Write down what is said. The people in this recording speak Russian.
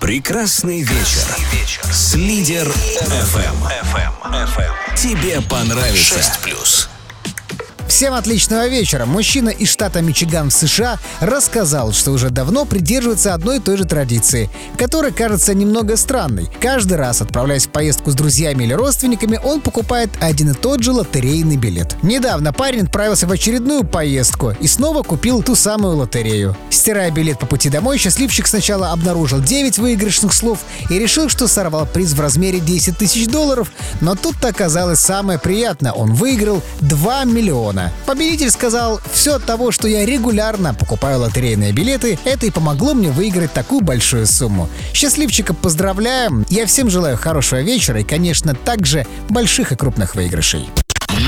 Прекрасный вечер с Лидер FM. Тебе понравится. 6+. Всем отличного вечера. Мужчина из штата Мичиган в США рассказал, что уже давно придерживается одной и той же традиции, которая кажется немного странной. Каждый раз, отправляясь в поездку с друзьями или родственниками, он покупает один и тот же лотерейный билет. Недавно парень отправился в очередную поездку и снова купил ту самую лотерею. Стирая билет по пути домой, счастливчик сначала обнаружил 9 выигрышных слов и решил, что сорвал приз в размере $10 тысяч, но тут-то оказалось самое приятное — он выиграл 2 миллиона. Победитель сказал: «Все от того, что я регулярно покупаю лотерейные билеты, это и помогло мне выиграть такую большую сумму». Счастливчика поздравляем. Я всем желаю хорошего вечера и, конечно, также больших и крупных выигрышей.